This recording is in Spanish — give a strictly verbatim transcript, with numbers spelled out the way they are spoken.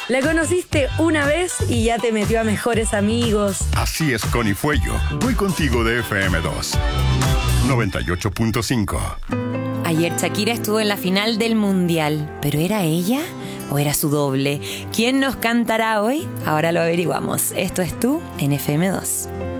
La conociste una vez y ya te metió a mejores amigos. Así es, Connie Fuello. Voy contigo de F M dos. noventa y ocho punto cinco. Ayer Shakira estuvo en la final del Mundial. ¿Pero era ella o era su doble? ¿Quién nos cantará hoy? Ahora lo averiguamos. Esto es Tú en F M dos.